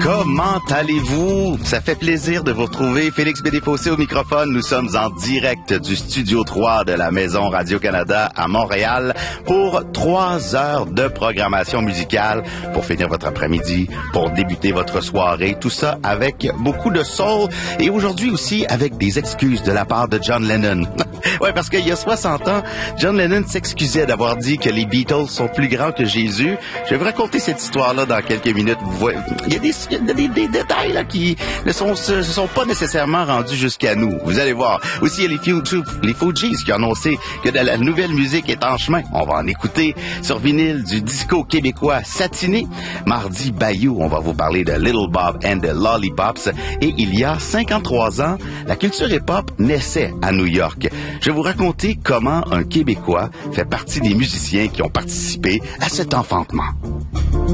Comment allez-vous? Ça fait plaisir de vous retrouver. Félix Bédéfossé au microphone. Nous sommes en direct du Studio 3 de la Maison Radio-Canada à Montréal pour 3 heures de programmation musicale pour finir votre après-midi, pour débuter votre soirée. Tout ça avec beaucoup de soul et aujourd'hui aussi avec des excuses de la part de John Lennon. Ouais, parce qu'il y a 60 ans, John Lennon s'excusait d'avoir dit que les Beatles sont plus grands que Jésus. Je vais vous raconter cette histoire-là dans quelques minutes. Vous voyez, il y a des détails là qui ne sont pas nécessairement rendus jusqu'à nous. Vous allez voir. Aussi, il y a les Fugees qui ont annoncé que de la nouvelle musique est en chemin. On va en écouter sur vinyle du disco québécois Satiné. Mardi Bayou, on va vous parler de Little Bob and the Lollipops. Et il y a 53 ans, la culture hip-hop naissait à New York. Je vais vous raconter comment un Québécois fait partie des musiciens qui ont participé à cet enfantement.